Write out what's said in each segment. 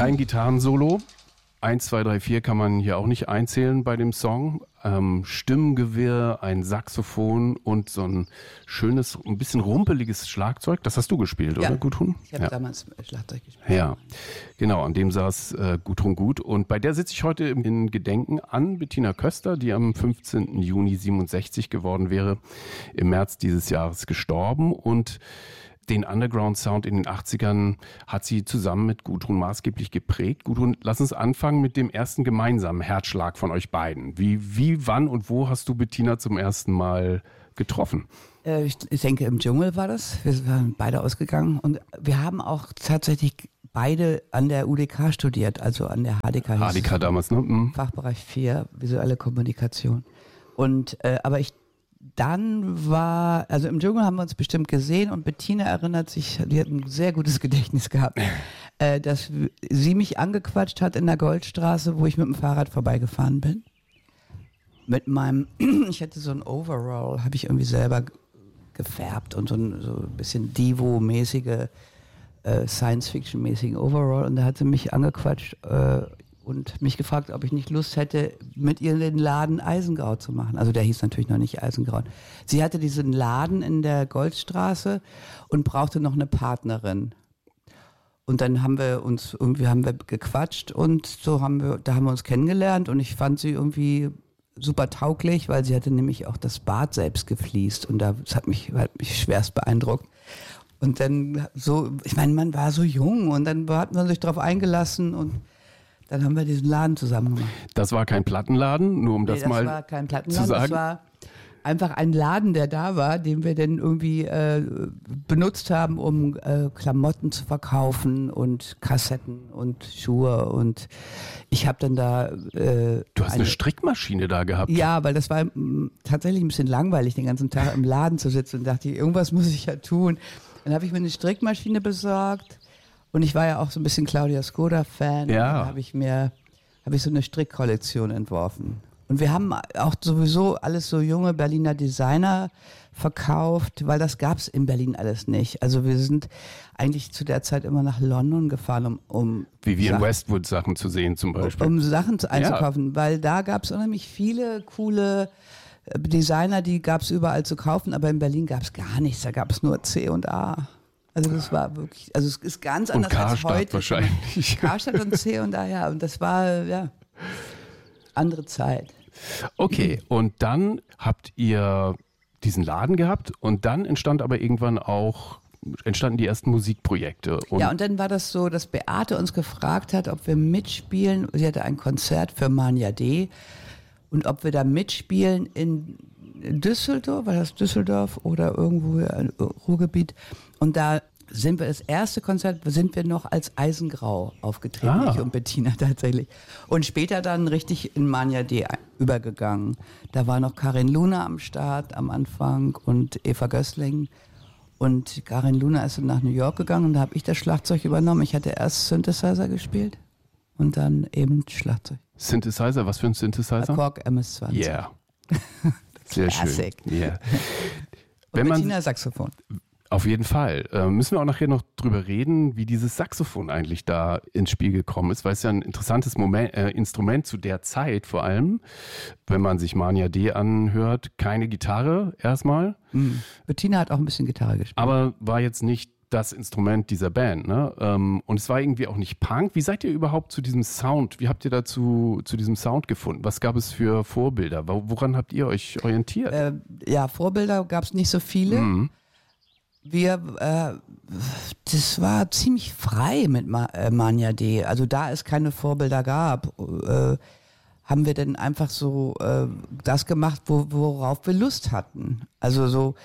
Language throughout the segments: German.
Kein Gitarrensolo. 1, 2, 3, 4 kann man hier auch nicht einzählen bei dem Song. Stimmengewirr, ein Saxophon und so ein schönes, ein bisschen rumpeliges Schlagzeug. Das hast du gespielt, oder Gudrun? Ich habe damals Schlagzeug gespielt. Ja, genau, an dem saß Gudrun Gut. Und bei der sitze ich heute in Gedenken an Bettina Köster, die am 15. Juni 67 geworden wäre, im März dieses Jahres gestorben. Und den Underground-Sound in den 80ern hat sie zusammen mit Gudrun maßgeblich geprägt. Gudrun, lass uns anfangen mit dem ersten gemeinsamen Herzschlag von euch beiden. Wie, wann und wo hast du Bettina zum ersten Mal getroffen? Ich denke, im Dschungel war das. Wir waren beide ausgegangen und wir haben auch tatsächlich beide an der UDK studiert, also an der HDK. HDK damals, ne? Mhm. Fachbereich 4, visuelle Kommunikation. Und aber also im Dschungel haben wir uns bestimmt gesehen und Bettina erinnert sich, die hat ein sehr gutes Gedächtnis gehabt, dass sie mich angequatscht hat in der Goldstraße, wo ich mit dem Fahrrad vorbeigefahren bin. Ich hatte so ein Overall, habe ich irgendwie selber gefärbt und so ein bisschen Divo-mäßige, Science-Fiction-mäßigen Overall und da hat sie mich angequatscht und mich gefragt, ob ich nicht Lust hätte, mit ihr den Laden Eisengrau zu machen. Also der hieß natürlich noch nicht Eisengrau. Sie hatte diesen Laden in der Goldstraße und brauchte noch eine Partnerin. Und dann haben wir gequatscht und da haben wir uns kennengelernt und ich fand sie irgendwie super tauglich, weil sie hatte nämlich auch das Bad selbst gefliest und das hat mich schwerst beeindruckt. Und dann ich meine, man war so jung und dann hat man sich darauf eingelassen und dann haben wir diesen Laden zusammen gemacht. Das war kein Plattenladen, nur um das mal war kein Plattenladen, zu sagen. Das war einfach ein Laden, der da war, den wir dann irgendwie benutzt haben, um Klamotten zu verkaufen und Kassetten und Schuhe und ich habe dann da... du hast eine Strickmaschine da gehabt. Ja, weil das war tatsächlich ein bisschen langweilig, den ganzen Tag im Laden zu sitzen und dachte, irgendwas muss ich ja tun. Dann habe ich mir eine Strickmaschine besorgt. Und ich war ja auch so ein bisschen Claudia Skoda-Fan. Ja. Da habe ich so eine Strickkollektion entworfen. Und wir haben auch sowieso alles so junge Berliner Designer verkauft, weil das gab es in Berlin alles nicht. Also wir sind eigentlich zu der Zeit immer nach London gefahren, um wie in Westwood Sachen zu sehen zum Beispiel. Um Sachen einzukaufen, weil da gab es unheimlich viele coole Designer, die gab es überall zu kaufen, aber in Berlin gab es gar nichts, da gab es nur C&A. Also das war wirklich, also es ist ganz anders und als heute. Wahrscheinlich. Karstadt und C&A, ja. Und das war, andere Zeit. Okay, und dann habt ihr diesen Laden gehabt und dann entstanden die ersten Musikprojekte. Und dann war das so, dass Beate uns gefragt hat, ob wir mitspielen. Sie hatte ein Konzert für Mania D. Und ob wir da mitspielen in Düsseldorf, war das Düsseldorf oder irgendwo im Ruhrgebiet. Und da das erste Konzert sind wir noch als Eisengrau aufgetreten, ich und Bettina tatsächlich. Und später dann richtig in Mania D übergegangen. Da war noch Karin Luna am Start am Anfang und Eva Gößling. Und Karin Luna ist dann nach New York gegangen und da habe ich das Schlagzeug übernommen. Ich hatte erst Synthesizer gespielt und dann eben Schlagzeug. Synthesizer, was für ein Synthesizer? Korg MS-20. Yeah. Sehr Classic. schön. Yeah. Und Bettina Saxophon. Auf jeden Fall. Müssen wir auch nachher noch drüber reden, wie dieses Saxophon eigentlich da ins Spiel gekommen ist, weil es ja ein interessantes Instrument zu der Zeit vor allem, wenn man sich Mania D anhört, keine Gitarre erstmal. Mhm. Bettina hat auch ein bisschen Gitarre gespielt. Aber war jetzt nicht das Instrument dieser Band, ne? Und es war irgendwie auch nicht Punk. Wie seid ihr überhaupt zu diesem Sound? Wie habt ihr dazu zu diesem Sound gefunden? Was gab es für Vorbilder? Woran habt ihr euch orientiert? Vorbilder gab es nicht so viele. Mhm. Das war ziemlich frei mit Mania D. Also da es keine Vorbilder gab, haben wir dann einfach so das gemacht, worauf wir Lust hatten. Also so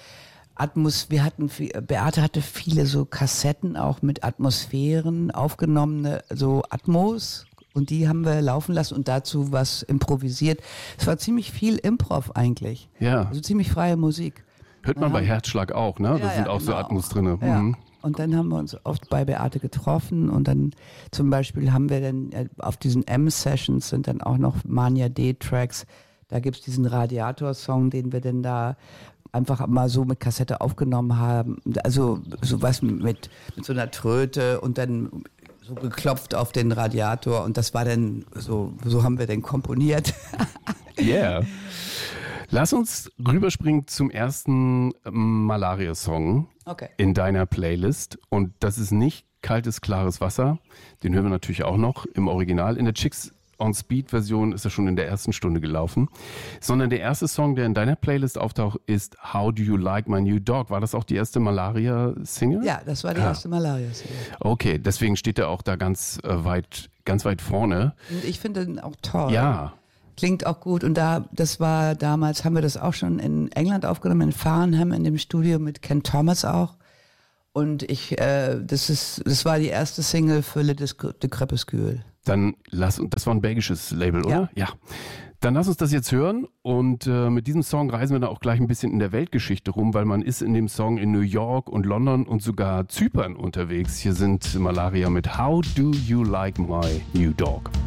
Beate hatte viele so Kassetten auch mit Atmosphären aufgenommene, so Atmos. Und die haben wir laufen lassen und dazu was improvisiert. Es war ziemlich viel Improv eigentlich. Ja. Also ziemlich freie Musik. Hört man bei Herzschlag auch, ne? Da sind auch so Atmos drin. Ja. Mhm. Und dann haben wir uns oft bei Beate getroffen und dann zum Beispiel haben wir dann auf diesen M-Sessions sind dann auch noch Mania D-Tracks. Da gibt es diesen Radiator-Song, den wir dann da einfach mal so mit Kassette aufgenommen haben. Also sowas mit so einer Tröte und dann so geklopft auf den Radiator und das war dann, so haben wir den komponiert. Yeah. Lass uns rüberspringen zum ersten Malaria-Song in deiner Playlist. Und das ist nicht Kaltes, klares Wasser. Den hören wir natürlich auch noch im Original. In der Chicks on Speed-Version ist er schon in der ersten Stunde gelaufen. Sondern der erste Song, der in deiner Playlist auftaucht, ist How Do You Like My New Dog. War das auch die erste Malaria-Single? Ja, das war die erste Malaria-Single. Okay, deswegen steht er auch da ganz weit vorne. Und ich finde ihn auch toll. Ja. Klingt auch gut. Und das war damals, haben wir das auch schon in England aufgenommen, in Farnham, in dem Studio mit Ken Thomas auch. Und das war die erste Single für Le Crépuscule. Dann das war ein belgisches Label, oder? Ja. Dann lass uns das jetzt hören und mit diesem Song reisen wir dann auch gleich ein bisschen in der Weltgeschichte rum, weil man ist in dem Song in New York und London und sogar Zypern unterwegs. Hier sind Malaria mit How Do You Like My New Dog?